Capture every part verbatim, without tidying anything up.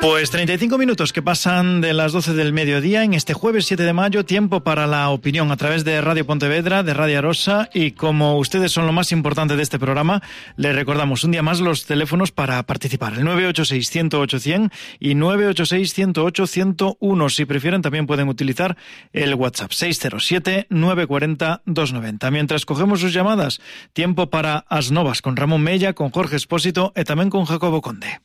Pues treinta y cinco minutos que pasan de las doce del mediodía en este jueves siete de mayo, tiempo para la opinión a través de Radio Pontevedra, de Radio Arosa, y como ustedes son lo más importante de este programa, les recordamos un día más los teléfonos para participar, el nueve ocho seis, cien ocho, cien y nueve ocho seis, cien ocho, ciento uno. Si prefieren también pueden utilizar el WhatsApp seis cero siete, nueve cuatro cero, dos nueve cero. Mientras cogemos sus llamadas, tiempo para As Novas con Ramón Mella, con Jorge Espósito e tamén con Jacobo Conde.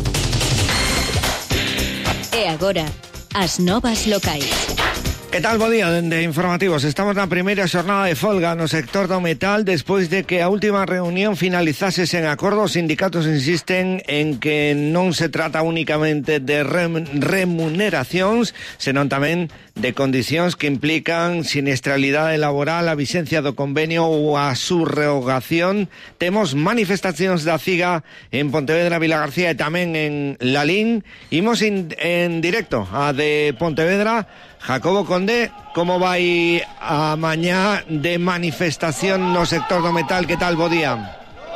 E agora, as novas locais. Que tal, bo día, dende Informativos. Estamos na primeira xornada de folga no sector do metal despois de que a última reunión finalizase sen acordo. Os sindicatos insisten en que non se trata únicamente de remuneracións, senón tamén de condicións que implican siniestralidade laboral, a vixencia do convenio ou a subrogación. Temos manifestacións da C I G A en Pontevedra, Vilagarcía e tamén en Lalín. Imos in, en directo a de Pontevedra. Jacobo Conde, como vai a mañá de manifestación no sector do metal? Que tal, bo día?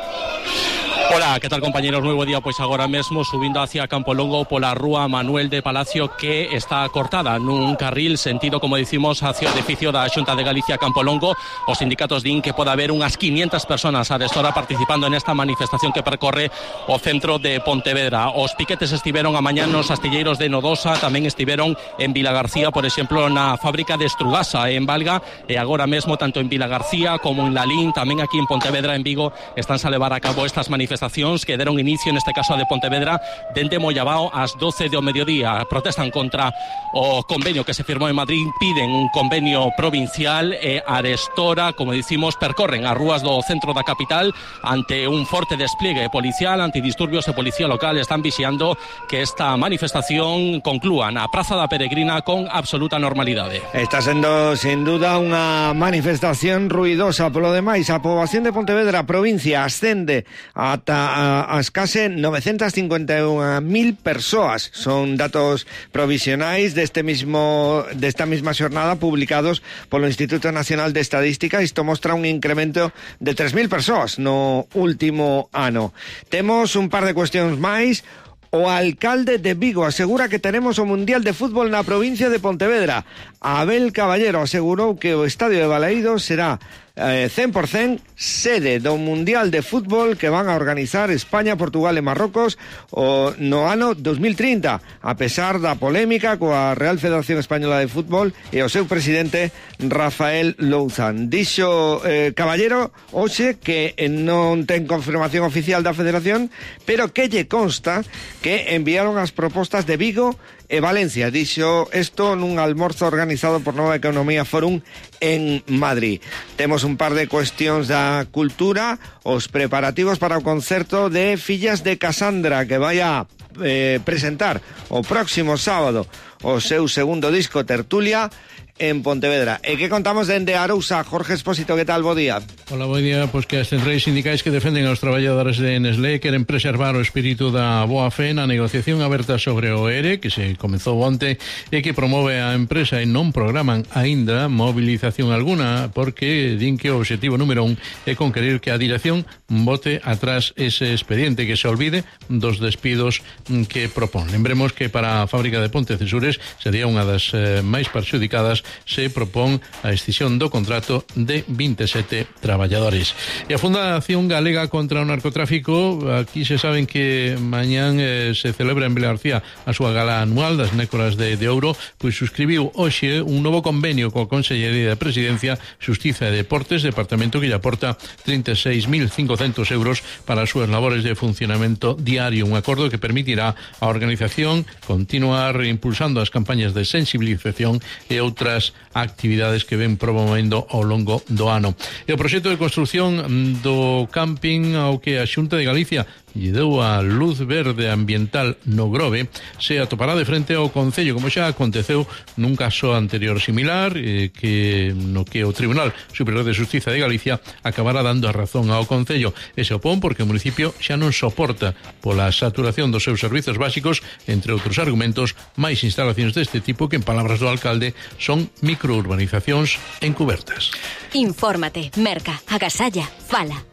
Hola, ¿qué tal, compañeros? Muy buen día. Pues agora mesmo subindo hacia Campolongo pola rúa Manuel de Palacio, que está cortada nun carril sentido, como dicimos, hacia o edificio da Xunta de Galicia Campolongo. Os sindicatos din que pode haber unhas quinientas personas a destora participando en esta manifestación que percorre o centro de Pontevedra. Os piquetes estiveron a mañá nos astilleiros de Nodosa, tamén estiveron en Vilagarcía, por exemplo, na fábrica de Estrugasa en Valga, e agora mesmo tanto en Vilagarcía como en Lalín, tamén aquí en Pontevedra, en Vigo, están a levar a cabo estas manifestacións que deron inicio, neste caso a de Pontevedra, dende Mollabao ás doce do mediodía. Protestan contra o convenio que se firmou en Madrid, piden un convenio provincial e a destora, como dicimos, percorren as rúas do centro da capital ante un forte despliegue policial, antidisturbios e policía local. Están vixiando que esta manifestación conclúa na Praza da Peregrina con absoluta normalidade. Está sendo, sin duda, unha manifestación ruidosa. Polo demais, a poboación de Pontevedra, provincia, ascende ata as case novecentas cincuenta e unha mil persoas. Son datos provisionais deste mismo desta mesma xornada publicados polo Instituto Nacional de Estadística. Isto mostra un incremento de tres mil persoas no último ano. Temos un par de cuestións máis. O alcalde de Vigo asegura que teremos o Mundial de Fútbol na provincia de Pontevedra. Abel Caballero asegurou que o Estadio de Balaídos será eh, cen por cen sede do Mundial de Fútbol que van a organizar España, Portugal e Marrocos o, no ano dos mil trinta, a pesar da polémica coa Real Federación Española de Fútbol e o seu presidente Rafael Louzán. Dixo eh, Caballero hoxe que eh, non ten confirmación oficial da Federación, pero que lle consta que enviaron as propostas de Vigo e Valencia. Dixo isto nun almorzo organizado por Nova Economía Forum en Madrid. Temos un par de cuestións da cultura, os preparativos para o concerto de Fillas de Casandra, que vai a eh, presentar o próximo sábado o seu segundo disco Tertulia en Pontevedra. E que contamos dende Arousa? Jorge Espósito, que tal? Bo día. Hola, bo día. Pois que as centrais sindicais que defenden aos traballadores de Nestlé queren preservar o espírito da boa fe na negociación aberta sobre o E R E, que se comezou onte e que promove a empresa, e non programan aínda movilización alguna, porque din que o obxectivo número un é conquerir que a dirección bote atrás ese expediente, que se olvide dos despidos que propón. Lembremos que para a fábrica de Pontecesures sería unha das eh, máis perxudicadas se propón a extinción do contrato de vinte e sete traballadores. E a Fundación Galega contra o Narcotráfico, aquí se saben que mañán eh, se celebra en Vilagarcía a súa gala anual das Nécoras de, de Ouro, pois suscribiu hoxe un novo convenio coa Consellería de Presidencia, Xustiza e Deportes, departamento que lle aporta trinta e seis mil cincocentos euros para as súas labores de funcionamento diario, un acordo que permitirá a organización continuar impulsando as campañas de sensibilización e outras actividades que ven promovendo ao longo do ano. E o proxecto de construción do camping ao que a Xunta de Galicia lle deu a luz verde ambiental no Grove se atopará de frente ao Concello, como xa aconteceu nun caso anterior similar, eh, que no que o Tribunal Superior de Xustiza de Galicia acabará dando a razón ao Concello. E se opón porque o municipio xa non soporta pola saturación dos seus servizos básicos, entre outros argumentos, máis instalacións deste tipo que, en palabras do alcalde, son microurbanizacións encubertas. Infórmate, merca, agasalla, fala.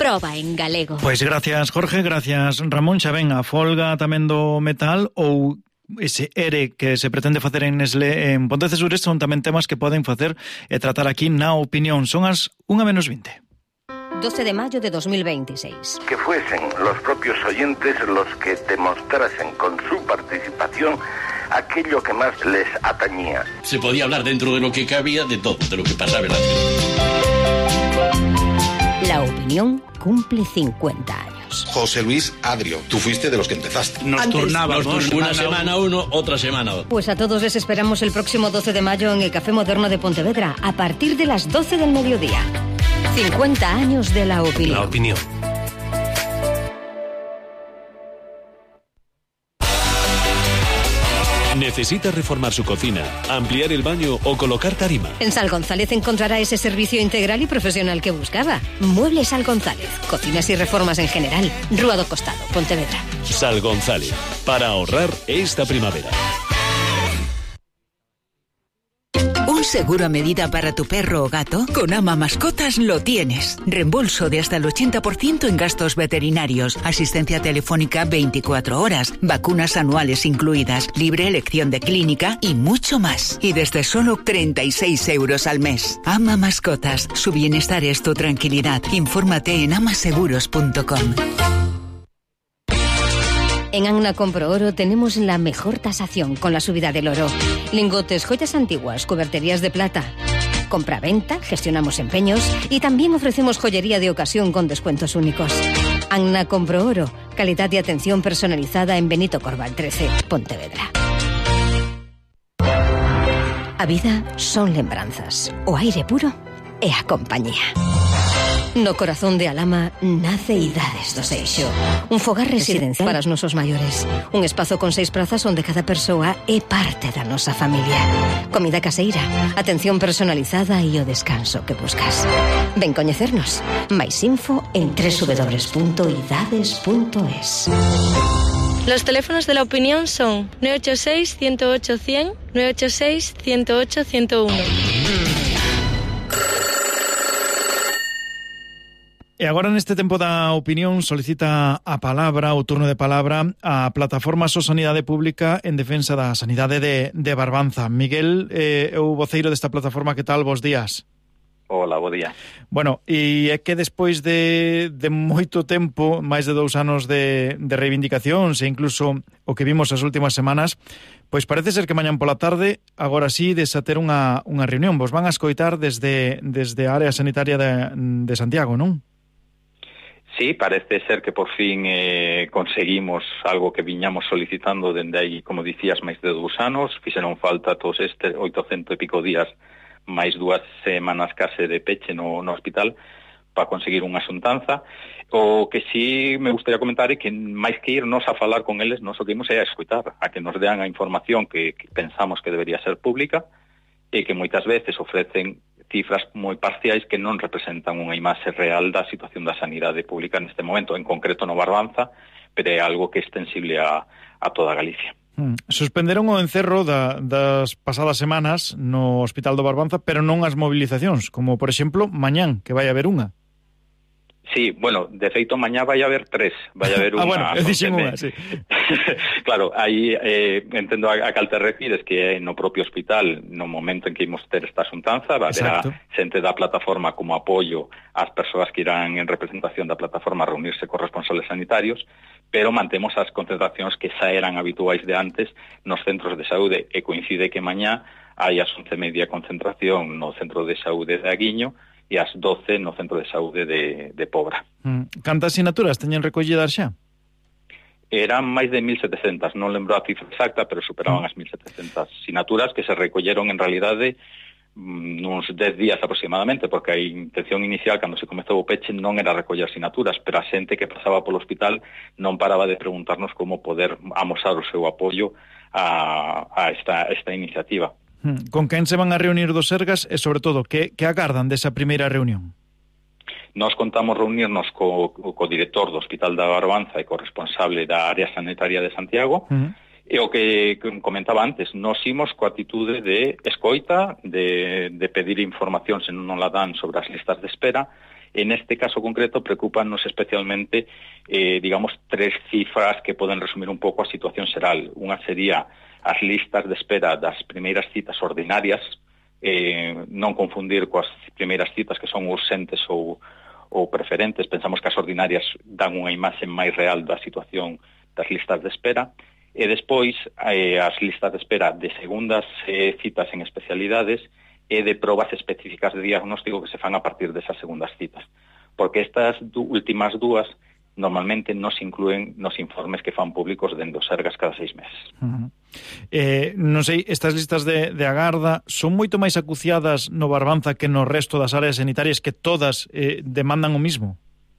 Proba en galego. Pois gracias, Jorge, gracias, Ramón. Xa ven, a folga tamén do metal ou ese ERE que se pretende facer en Nestlé en Pontecesures son tamén temas que poden facer e tratar aquí na opinión. Son as unha menos vinte. doce de mayo de dos mil veintiséis. Que fuesen los propios oyentes los que demostrasen con su participación aquello que más les atañía. Se podía hablar dentro de lo que cabía de todo, de lo que pasaba en la ciudad. La opinión cumple cincuenta años. José Luis Adrio, tú fuiste de los que empezaste. Nos Antes. turnábamos, Nos turn- una semana uno, otra semana otro. Pues a todos les esperamos el próximo doce de mayo en el Café Moderno de Pontevedra, a partir de las doce del mediodía. cincuenta años de la opinión. La opinión. ¿Necesita reformar su cocina, ampliar el baño o colocar tarima? En Sal González encontrará ese servicio integral y profesional que buscaba. Muebles Sal González, cocinas y reformas en general. Rúa do Costado, Pontevedra. Sal González, para ahorrar esta primavera. ¿Un seguro a medida para tu perro o gato? Con Ama Mascotas lo tienes. Reembolso de hasta el ochenta por ciento en gastos veterinarios, asistencia telefónica veinticuatro horas, vacunas anuales incluidas, libre elección de clínica y mucho más. Y desde solo treinta y seis euros al mes. Ama Mascotas, su bienestar es tu tranquilidad. Infórmate en amaseguros punto com. En Agna Compro Oro tenemos la mejor tasación con la subida del oro. Lingotes, joyas antiguas, cuberterías de plata. Compra-venta, gestionamos empeños y también ofrecemos joyería de ocasión con descuentos únicos. Agna Compro Oro, calidad y atención personalizada en Benito Corval trece, Pontevedra. A vida son lembranzas, o aire puro e a compañía. No corazón de Alama nace Idades do Seixo, un fogar residencial para os nosos maiores, un espazo con seis prazas onde cada persoa é parte da nosa familia. Comida caseira, atención personalizada e o descanso que buscas. Ven coñecernos. Mais info en doble u doble u doble u punto idades punto es. Los teléfonos de la opinión son nueve ocho seis, uno cero ocho, cien, nueve ocho seis, uno cero ocho, ciento uno. E agora neste tempo da opinión solicita a palabra, o turno de palabra, a Plataforma So Sanidade Pública en defensa da sanidade de, de Barbanza. Miguel, eh, o voceiro desta plataforma, que tal? Bos días. Hola, bo día. Bueno, e é que despois de, de moito tempo, máis de dous anos de, de reivindicacións e incluso o que vimos as últimas semanas, pois parece ser que mañán pola tarde, agora sí, desater unha, unha reunión. Vos van a escoitar desde, desde a área sanitaria de, de Santiago, non? Sí, parece ser que por fin eh, conseguimos algo que viñamos solicitando dende aí, como dicías, máis de dous anos. Fixeron falta todos estes oitocentos e pico días, máis dúas semanas case de peche no, no hospital, para conseguir unha xuntanza. O que sí me gustaría comentar é que máis que irnos a falar con eles, nos o que imos é a escutar, a que nos dean a información que, que pensamos que debería ser pública e que moitas veces ofrecen cifras moi parciais que non representan unha imaxe real da situación da sanidade pública neste momento, en concreto no Barbanza, pero é algo que é extensible a, a toda Galicia. Hmm. Suspenderon o encerro da, das pasadas semanas no Hospital do Barbanza, pero non as movilizacións, como por exemplo mañán, que vai haber unha. Sí, bueno, de feito, mañá vai haber tres. Vai haber unha... ah, bueno, eu dixen unha, sí. Claro, aí eh, entendo a, a cal te refires, que é no propio hospital, no momento en que imos ter esta xuntanza, va haber a xente da plataforma como apoio ás persoas que irán en representación da plataforma a reunirse con responsables sanitarios, pero mantemos as concentracións que xa eran habituais de antes nos centros de saúde, e coincide que mañá hai as once e media concentración no centro de saúde de Aguiño, e as doce no centro de saúde de, de Pobra. Mm. Cantas asignaturas teñen recollidas xa? Eran máis de mil setecentas, non lembro a cifra exacta, pero superaban as mil setecentas asignaturas que se recolleron en realidade nuns dez días aproximadamente, porque a intención inicial, cando se comezou o peche, non era recoller asignaturas, pero a xente que pasaba polo hospital non paraba de preguntarnos como poder amosar o seu apoio a, a esta, esta iniciativa. Con quen se van a reunir dos Sergas e, sobre todo, que, que agardan desa primeira reunión? Nos contamos reunirnos co, co director do Hospital da Barbanza e co responsable da área sanitaria de Santiago, uh-huh. E o que comentaba antes, nos imos coa atitude de escoita, de, de pedir información se non la dan sobre as listas de espera, En este caso concreto, preocupanos especialmente, eh, digamos, tres cifras que poden resumir un pouco a situación xeral. Unha sería as listas de espera das primeiras citas ordinarias, eh, non confundir coas primeiras citas que son urxentes ou, ou preferentes. Pensamos que as ordinarias dan unha imaxe máis real da situación das listas de espera. E despois, eh, as listas de espera de segundas eh, citas en especialidades e de probas específicas de diagnóstico que se fan a partir desas segundas citas. Porque estas du- últimas dúas normalmente non se inclúen nos informes que fan públicos dende os Sergas cada seis meses. Uh-huh. Eh, non sei, estas listas de, de agarda son moito máis acuciadas no Barbanza que no resto das áreas sanitarias, que todas eh, demandan o mismo?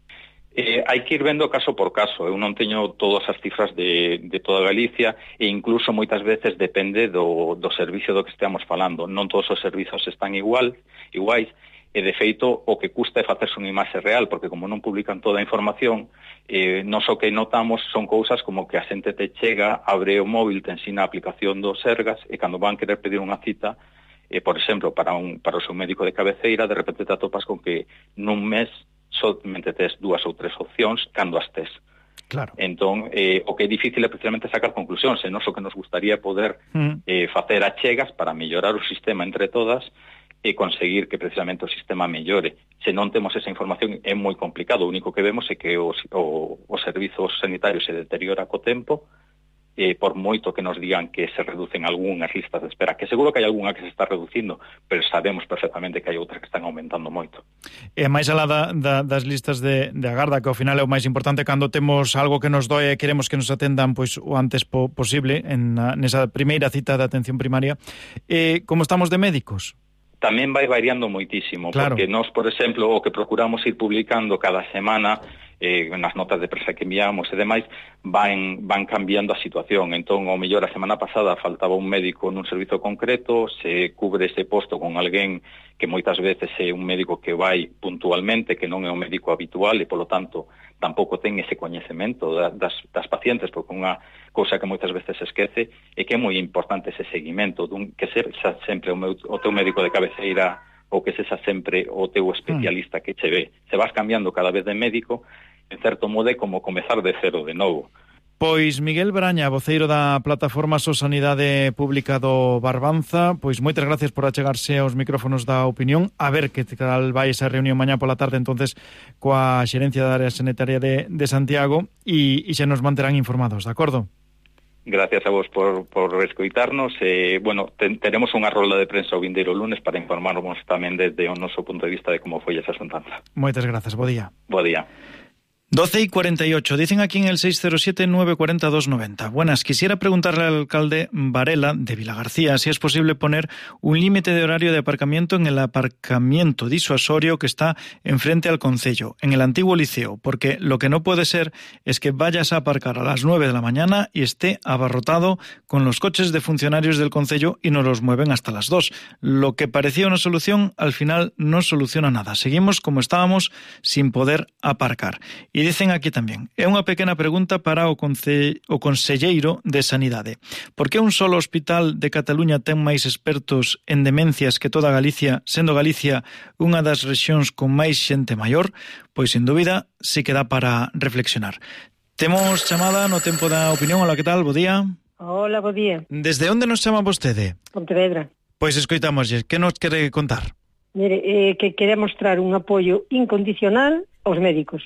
Eh, hai que ir vendo caso por caso. Eu non teño todas as cifras de, de toda Galicia e incluso moitas veces depende do, do servicio do que estamos falando. Non todos os servizos están igual, iguais, e de feito o que custa é facerse unha imaxe real, porque como non publican toda a información, eh, non só que notamos son cousas como que a xente te chega, abre o móvil, te ensina a aplicación dos Sergas, e cando van querer pedir unha cita, eh, por exemplo, para, un, para o seu médico de cabeceira, de repente te atopas con que nun mes solamente tes dúas ou tres opcións cando as tes. Claro. Entón, eh, o que é difícil é precisamente sacar conclusións, e non só que nos gustaría poder mm. eh, facer achegas para mellorar o sistema entre todas e conseguir que precisamente o sistema mellore. Se non temos esa información é moi complicado. O único que vemos é que os, o, os servizos sanitarios se deteriora co tempo, eh, por moito que nos digan que se reducen algunhas listas de espera, que seguro que hai algunha que se está reducindo, pero sabemos perfectamente que hai outras que están aumentando moito. E máis alá da, da, das listas de, de agarda, que ao final é o máis importante cando temos algo que nos doe e queremos que nos atendan pois o antes po, posible en na, nesa primeira cita de atención primaria, eh, como estamos de médicos? Tamén vai variando moitísimo, claro. Porque nós, por exemplo, o que procuramos ir publicando cada semana eh, nas notas de prensa que enviamos e demais, van, van cambiando a situación. Entón, ao mellor, a semana pasada faltaba un médico nun servizo concreto, se cubre ese posto con alguén que moitas veces é un médico que vai puntualmente, que non é un médico habitual e, polo tanto, tampouco ten ese coñecemento das, das pacientes, porque unha cousa que moitas veces se esquece é que é moi importante ese seguimento, dun, que sexa sempre o, meu, o teu médico de cabeceira ou que sexa sempre o teu especialista que che ve. Se vas cambiando cada vez de médico, en certo modo é como comezar de cero de novo. Pois Miguel Braña, voceiro da Plataforma So Sanidade Pública do Barbanza, pois moitas gracias por achegarse aos micrófonos da opinión. A ver que tal vai esa reunión mañá pola tarde entonces coa xerencia da área sanitaria de, de Santiago e, e xa nos manterán informados, de acordo? Gracias a vos por, por escoitarnos. Eh, bueno, ten, teremos unha rolda de prensa o vindeiro lunes para informarnos tamén desde o noso punto de vista de como foi esa xuntanza. Moitas grazas, bo día. Bo día. doce y cuarenta y ocho, dicen aquí en el seis cero siete, nueve cuatro dos, noventa. Buenas, quisiera preguntarle al alcalde Varela de Vilagarcía si es posible poner un límite de horario de aparcamiento en el aparcamiento disuasorio que está enfrente al concello, en el antiguo liceo, porque lo que no puede ser es que vayas a aparcar a las nueve de la mañana y esté abarrotado con los coches de funcionarios del concello y nos los mueven hasta las dos. Lo que parecía una solución, al final no soluciona nada. Seguimos como estábamos sin poder aparcar. Y dicen aquí tamén, é unha pequena pregunta para o, conce... o conselleiro de Sanidade. Por que un solo hospital de Cataluña ten máis expertos en demencias que toda Galicia, sendo Galicia unha das rexións con máis xente maior? Pois, sin dúbida, sí que dá para reflexionar. Temos chamada no tempo da opinión. Hola, que tal? Bo día. Hola, bo día. Desde onde nos chama vostede? Pontevedra. Pois escoitámoslle, que nos quere contar? Mire, eh, que quere mostrar un apoio incondicional aos médicos.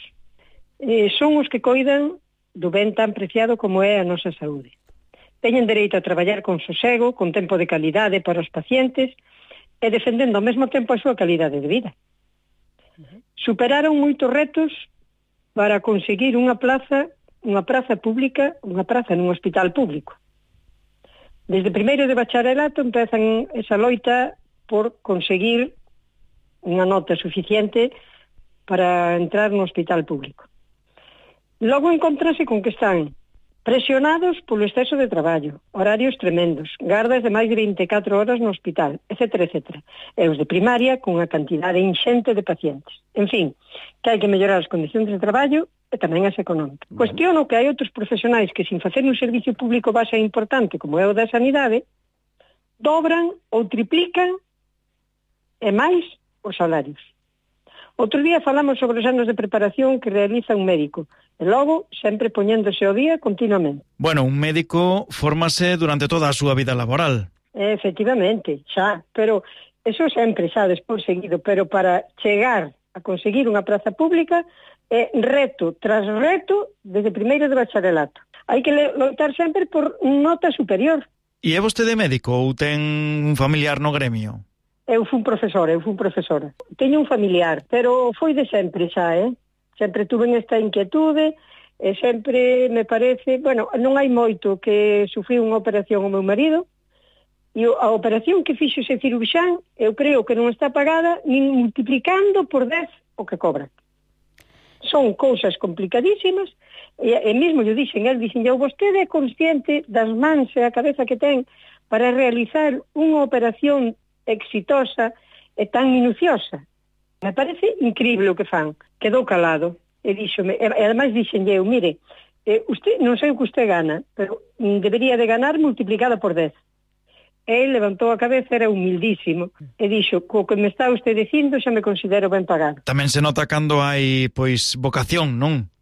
Eh, son os que coidan do ben tan preciado como é a nosa saúde. Teñen dereito a traballar con sosego, con tempo de calidade para os pacientes e defendendo ao mesmo tempo a súa calidade de vida. Superaron moitos retos para conseguir unha plaza, unha praza pública, unha praza nun hospital público. Desde primeiro de bacharelato empezan esa loita por conseguir unha nota suficiente para entrar no hospital público. Logo encontrase con que están presionados polo exceso de traballo, horarios tremendos, gardas de máis de vinte e catro horas no hospital, etcétera, etcétera. E os de primaria con unha cantidade inxente de pacientes. En fin, que hai que mellorar as condicións de traballo e tamén as económicas. Cuestiono que hai outros profesionais que, sin facer un servicio público base importante como é o da sanidade, dobran ou triplican e máis os salarios. Outro día falamos sobre os anos de preparación que realiza un médico, e logo sempre poñéndose ao día continuamente. Bueno, un médico fórmase durante toda a súa vida laboral. Efectivamente, xa, pero eso sempre xa despois seguido, pero para chegar a conseguir unha praza pública é reto tras reto desde primeiro de bacharelato. Hai que loitar sempre por nota superior. E é vostede médico ou ten un familiar no gremio? Eu fui profesora, eu fui profesora. Teño un familiar, pero foi de sempre xa, eh? Sempre tuve esta inquietude e sempre me parece... Bueno, non hai moito que sufrí unha operación ao meu marido e a operación que fixo ese cirurxán eu creo que non está pagada nin multiplicando por dez o que cobra. Son cousas complicadísimas e, e mesmo yo dixen, el dixen, eu vostede é consciente das mans e a cabeza que ten para realizar unha operación exitosa e tan minuciosa. Me parece incrível o que fan. Quedou calado e díxome, e ademais dixen eu, mire, eh, usted, non sei o que usted gana, pero debería de ganar multiplicado por dez. El levantou a cabeza, era humildísimo, e dixo, co que me está usted dicindo xa me considero ben pagado. Tamén se nota cando hai, pois, vocación, non?